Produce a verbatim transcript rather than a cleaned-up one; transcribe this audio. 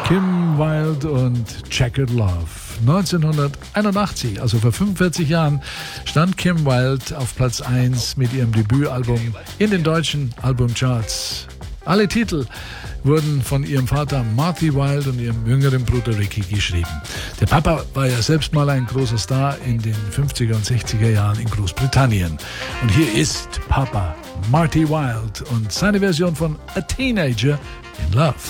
Kim Wilde und Checkered Love. neunzehnhunderteinundachtzig, also vor fünfundvierzig Jahren, stand Kim Wilde auf Platz eins mit ihrem Debütalbum in den deutschen Albumcharts. Alle Titel wurden von ihrem Vater Marty Wilde und ihrem jüngeren Bruder Ricky geschrieben. Der Papa war ja selbst mal ein großer Star in den fünfziger und sechziger Jahren in Großbritannien. Und hier ist Papa Marty Wilde und seine Version von A Teenager in Love.